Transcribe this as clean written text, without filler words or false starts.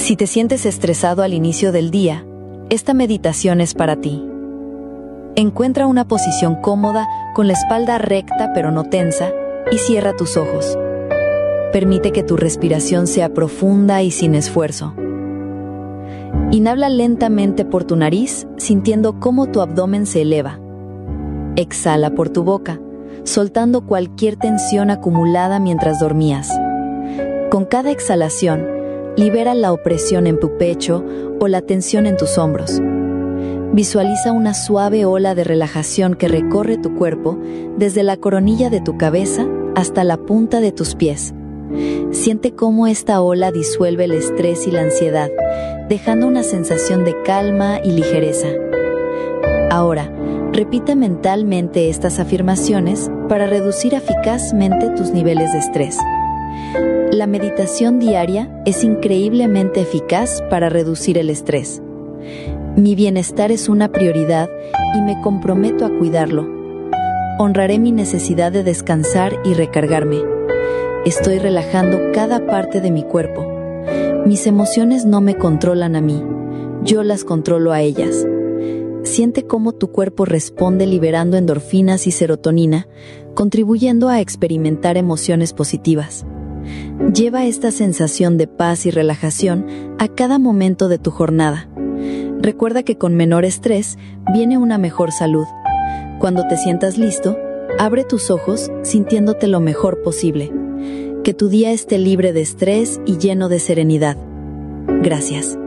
Si te sientes estresado al inicio del día, esta meditación es para ti. Encuentra una posición cómoda con la espalda recta pero no tensa y cierra tus ojos. Permite que tu respiración sea profunda y sin esfuerzo. Inhala lentamente por tu nariz, sintiendo cómo tu abdomen se eleva. Exhala por tu boca, soltando cualquier tensión acumulada mientras dormías. Con cada exhalación, libera la opresión en tu pecho o la tensión en tus hombros. Visualiza una suave ola de relajación que recorre tu cuerpo desde la coronilla de tu cabeza hasta la punta de tus pies. Siente cómo esta ola disuelve el estrés y la ansiedad, dejando una sensación de calma y ligereza. Ahora, repite mentalmente estas afirmaciones para reducir eficazmente tus niveles de estrés. La meditación diaria es increíblemente eficaz para reducir el estrés. Mi bienestar es una prioridad y me comprometo a cuidarlo. Honraré mi necesidad de descansar y recargarme. Estoy relajando cada parte de mi cuerpo. Mis emociones no me controlan a mí, yo las controlo a ellas. Siente cómo tu cuerpo responde liberando endorfinas y serotonina, contribuyendo a experimentar emociones positivas. Lleva esta sensación de paz y relajación a cada momento de tu jornada. Recuerda que con menor estrés viene una mejor salud. Cuando te sientas listo, abre tus ojos sintiéndote lo mejor posible. Que tu día esté libre de estrés y lleno de serenidad. Gracias.